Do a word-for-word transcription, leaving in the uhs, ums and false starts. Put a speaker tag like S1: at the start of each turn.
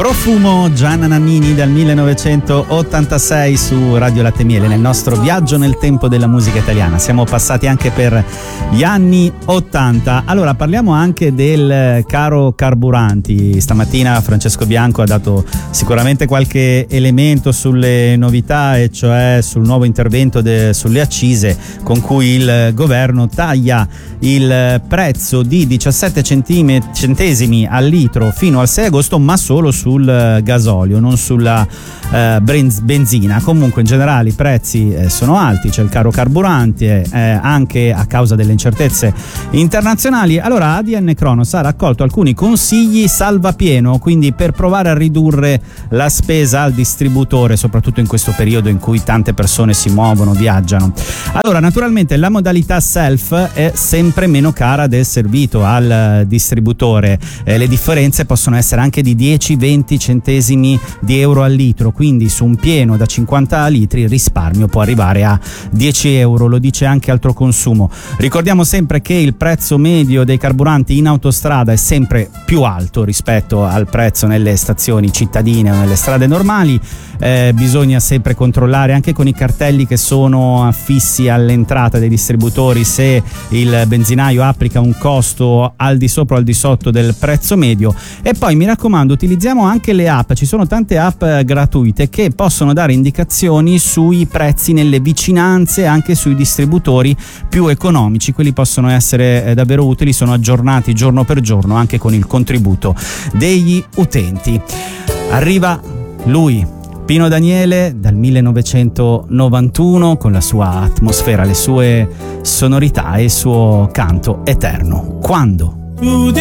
S1: Profumo, Gianna Nannini dal millenovecentottantasei su Radio Latte e Miele, nel nostro viaggio nel tempo della musica italiana. Siamo passati anche per gli anni ottanta. Allora parliamo anche del caro carburanti. Stamattina Francesco Bianco ha dato sicuramente qualche elemento sulle novità, e cioè sul nuovo intervento de, sulle accise, con cui il governo taglia il prezzo di diciassette centesimi al litro fino al sei agosto, ma solo sul gasolio, non sulla eh, benzina. Comunque in generale i prezzi eh, sono alti, c'è il caro carburanti eh, anche a causa delle incertezze internazionali. Allora A D N Cronos ha raccolto alcuni consigli salvapieno, quindi per provare a ridurre la spesa al distributore, soprattutto in questo periodo in cui tante persone si muovono, viaggiano. Allora naturalmente la modalità self è sempre meno cara del servito al distributore, eh, le differenze possono essere anche di dieci venti centesimi di euro al litro, quindi su un pieno da cinquanta litri il risparmio può arrivare a dieci euro, lo dice anche Altroconsumo. Ricordiamo sempre che il prezzo medio dei carburanti in autostrada è sempre più alto rispetto al prezzo nelle stazioni cittadine o nelle strade normali. Eh, bisogna sempre controllare anche con i cartelli che sono affissi all'entrata dei distributori se il benzinaio applica un costo al di sopra o al di sotto del prezzo medio. E poi mi raccomando, utilizziamo anche le app, ci sono tante app gratuite che possono dare indicazioni sui prezzi nelle vicinanze, anche sui distributori più economici. Quelli possono essere eh, davvero utili, sono aggiornati giorno per giorno anche con il contributo degli utenti. Arriva lui, Pino Daniele, dal millenovecentonovantuno, con la sua atmosfera, le sue sonorità e il suo canto eterno. Quando?